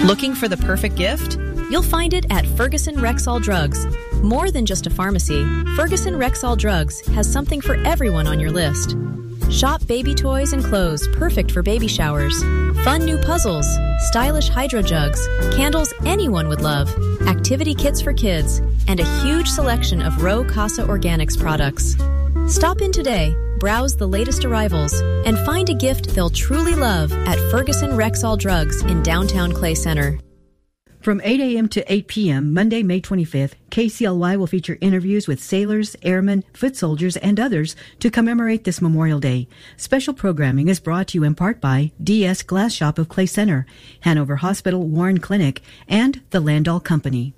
Looking for the perfect gift? You'll find it at Ferguson Rexall Drugs. More than just a pharmacy, Ferguson Rexall Drugs has something for everyone on your list. Shop baby toys and clothes perfect for baby showers, fun new puzzles, stylish hydro jugs, candles anyone would love, activity kits for kids, and a huge selection of Rowe Casa Organics products. Stop in today, browse the latest arrivals, and find a gift they'll truly love at Ferguson Rexall Drugs in downtown Clay Center. From 8 a.m. to 8 p.m., Monday, May 25th, KCLY will feature interviews with sailors, airmen, foot soldiers, and others to commemorate this Memorial Day. Special programming is brought to you in part by DS Glass Shop of Clay Center, Hanover Hospital Warren Clinic, and the Landau Company.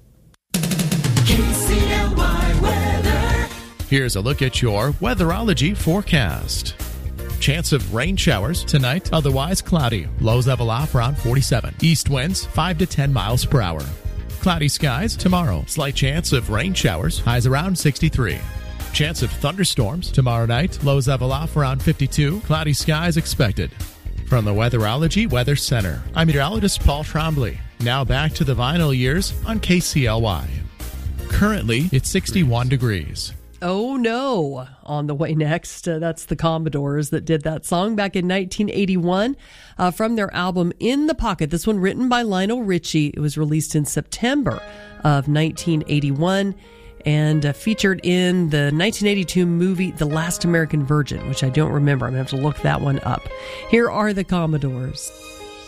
KCLY weather. Here's a look at your weatherology forecast. Chance of rain showers tonight, otherwise cloudy. Lows level off around 47. East winds 5 to 10 miles per hour. Cloudy skies tomorrow. Slight chance of rain showers, highs around 63. Chance of thunderstorms tomorrow night. Lows level off around 52. Cloudy skies expected. From the Weatherology Weather Center, I'm meteorologist Paul Trombley. Now back to the vinyl years on KCLY. Currently, it's 61 degrees. Oh No on the way next. That's the Commodores that did that song back in 1981 from their album In the Pocket. This one written by Lionel Richie. It was released in September of 1981 and featured in the 1982 movie The Last American Virgin, which I don't remember. I'm going to have to look that one up. Here are the Commodores.